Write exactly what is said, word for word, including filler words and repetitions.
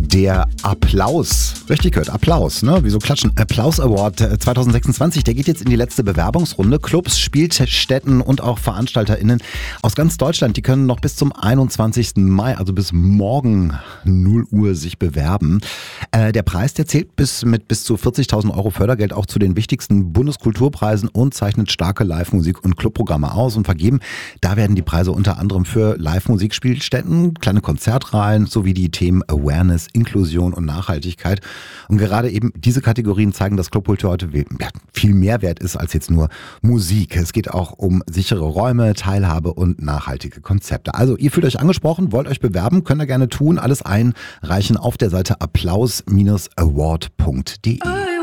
Der Applaus, richtig gehört, Applaus, ne? Wieso klatschen? Applaus Award zwanzig sechsundzwanzig, der geht jetzt in die letzte Bewerbungsrunde. Clubs, Spielstätten und auch VeranstalterInnen aus ganz Deutschland, die können noch bis zum einundzwanzigsten Mai, also bis morgen null Uhr sich bewerben. Äh, der Preis, der zählt bis mit bis zu vierzigtausend Euro Fördergeld auch zu den wichtigsten Bundeskulturpreisen und zeichnet starke Live-Musik- und Clubprogramme aus und vergeben. Da werden die Preise unter anderem für Live-Musikspielstätten, kleine Konzertreihen sowie die Themen Awareness, Inklusion und Nachhaltigkeit. Und gerade eben diese Kategorien zeigen, dass Clubkultur heute viel mehr wert ist als jetzt nur Musik. Es geht auch um sichere Räume, Teilhabe und nachhaltige Konzepte. Also ihr fühlt euch angesprochen, wollt euch bewerben, könnt ihr gerne tun. Alles einreichen auf der Seite applaus Bindestrich award punkt de.